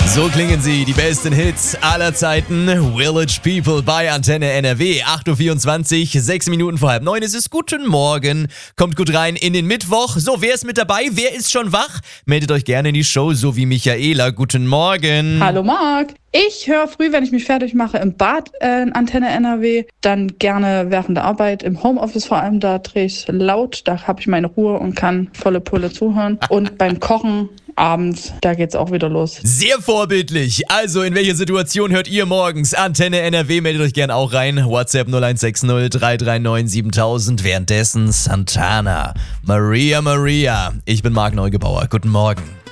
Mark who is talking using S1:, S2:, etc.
S1: So klingen sie, die besten Hits aller Zeiten. Village People bei Antenne NRW. 8.24 Uhr, 6 Minuten vor 8:30. Es ist guten Morgen. Kommt gut rein in den Mittwoch. So, wer ist mit dabei? Wer ist schon wach? Meldet euch gerne in die Show, so wie Michaela. Guten Morgen.
S2: Hallo Marc. Ich höre früh, wenn ich mich fertig mache, im Bad Antenne NRW. Dann gerne während der Arbeit, im Homeoffice vor allem, da drehe ich laut. Da habe ich meine Ruhe und kann volle Pulle zuhören. Und beim Kochen abends, da geht's auch wieder los.
S1: Sehr vorbildlich. Also, in welcher Situation hört ihr morgens Antenne NRW? Meldet euch gerne auch rein. WhatsApp 0160 339 7000. Währenddessen Santana. Maria. Ich bin Marc Neugebauer. Guten Morgen.